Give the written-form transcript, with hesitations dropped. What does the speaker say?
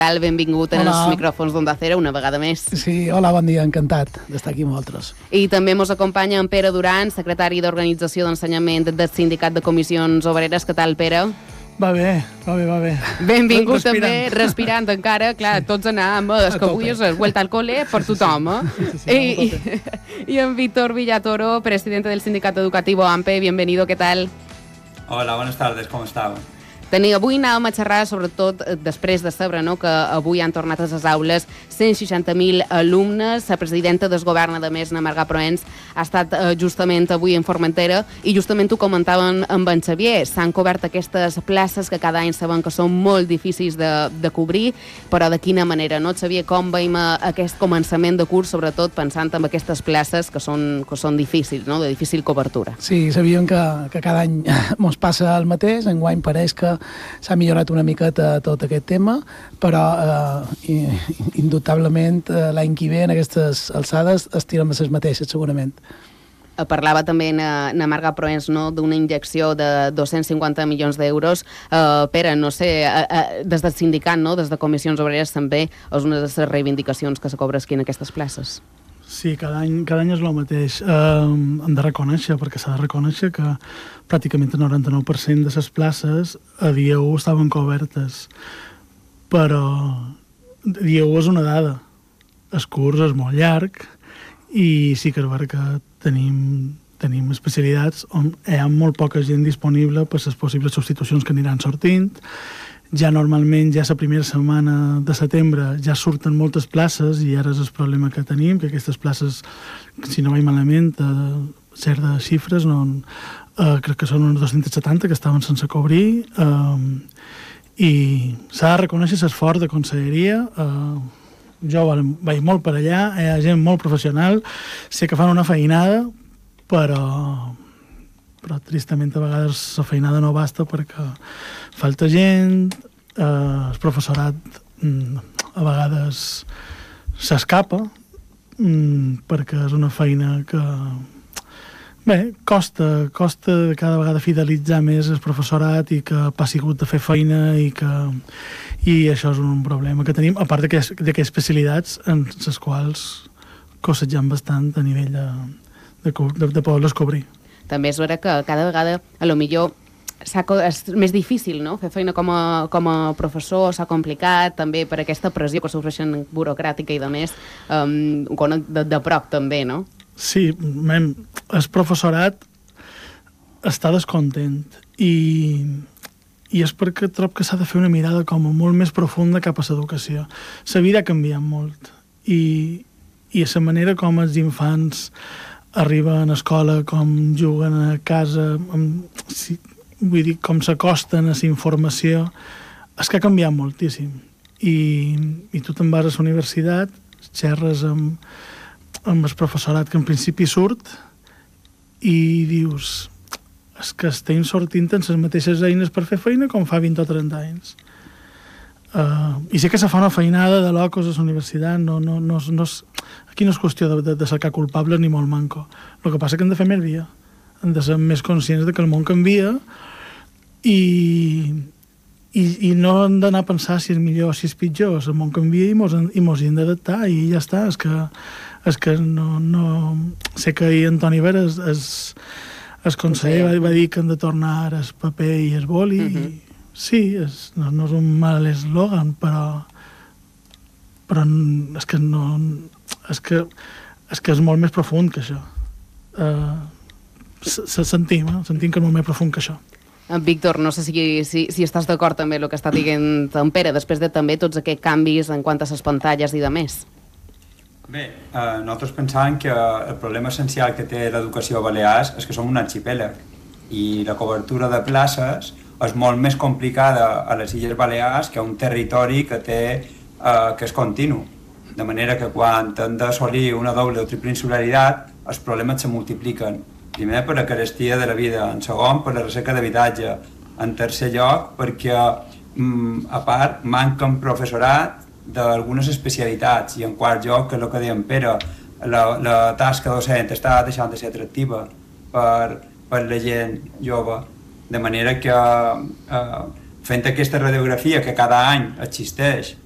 Benvingut als micròfons d'Onda Cero una vegada més. Sí, hola, bon dia, encantat d'estar aquí amb vosaltres. I també ens acompanya en Pere Duran, secretari d'Organització d'Ensenyament del Sindicat de Comissions Obreres. Què tal, Pere? Va bé. Benvingut també, respirant encara, clar, sí. Tots anàvem, és que avui és vuelta al cole per tothom, I en Víctor Villatoro, presidente del Sindicato Educativo AMPE, bienvenido, ¿qué tal? Hola, buenas tardes, ¿cómo estás? Avui anàvem a xerrar, sobretot després de saber que avui han tornat a les aules 160.000 alumnes. La presidenta del govern, a més, Marga Proens, ha estat justament avui en Formentera i justament ho comentaven amb en Xavier. S'han cobert aquestes places que cada any sabem que són molt difícils de cobrir, però de quina manera, no, Xavier? Com veiem aquest començament de curs, sobretot pensant en aquestes places que són difícils, no?, de difícil cobertura. Sí, sabíem que cada any ens passa el mateix. Enguany pareix que s'ha millorat una miqueta tot aquest tema, però indubtablement l'any que ve en aquestes alçades estirem a les mateixes, segurament. Parlava també na Marga Proens, no?, d'una injecció de 250 milions d'euros. Pere, no sé, des del sindicat, no?, des de Comissions Obreres també, és una de les reivindicacions que se cobra aquí en aquestes places. Sí, cada any és el mateix. Hem de reconèixer, perquè s'ha de reconèixer que pràcticament el 99% de les places a dia 1 estaven cobertes. Però dia 1 és una dada. El curs és molt llarg i sí que és veritat que tenim especialitats on hi ha molt poca gent disponible per les possibles substitucions que aniran sortint. Ja normalment, ja la primera setmana de setembre ja surten moltes places i ara és el problema que tenim, que aquestes places, si no vaig malament, cert de xifres, crec que són unes 270 que estaven sense cobrir, i s'ha de reconèixer l'esforç de conselleria. Jo vaig molt per allà, hi ha gent molt professional, sé que fan una feinada, però tristament a vegades la feinada no basta perquè falta gent, el professorat a vegades s'escapa perquè és una feina que costa cada vegada fidelitzar més el professorat i que ha sigut de fer feina i això és un problema que tenim, a part d'aquestes especialitats en les quals cossegem bastant a nivell de poder-les cobrir. També és vera que cada vegada, a lo millor, és més difícil, no?, fer feina com a professor, s'ha complicat, també per aquesta pressió que sofreixen burocràtica i de més, de prop també, no? Sí, el professorat està descontent i és perquè trobo que s'ha de fer una mirada com molt més profunda cap a l'educació. La vida ha canviat molt i la manera com els infants arriben a escola, com juguen a casa, vull dir, com s'acosten a la informació, és que ha canviat moltíssim. I tu te'n vas a la universitat, xerres amb el professorat que en principi surt i dius, és que estem sortint en les mateixes eines per fer feina com fa 20 o 30 anys. I sé que se fa una feinada de locos a la universitat, aquí no és qüestió de cercar culpables ni molt manco. El que passa que hem de fer més via, hem de ser més conscients de que el món canvia i no hem d'anar a pensar si és millor o si és pitjor. El món canvia i mos hi hem d'adaptar i ja està. És que no... Sé que ahir Antoni Vera, el conseller, va dir que hem de tornar el paper i el boli i sí, no és un mal eslògan, però és que no... És que és molt més profund que això. Sentim que és molt més profund que això. Víctor, no sé si estàs d'acord també amb el que està dient en Pere, després de també tots aquests canvis en quant a les pantalles i de més. Bé, nosaltres pensàvem que el problema essencial que té l'educació a Balears és que som un arxipèlag i la cobertura de places és molt més complicada a les Illes Balears que a un territori que és continu. De manera que quan hem d'assolir una doble o triple insularitat, els problemes se multipliquen. Primer, per la carestia de la vida. En segon, per la recerca d'habitatge. En tercer lloc, perquè, a part, manquen professorat d'algunes especialitats. I en quart lloc, que és el que dèiem Pere, la tasca docent està deixant de ser atractiva per la gent jove. De manera que, fent aquesta radiografia que cada any existeix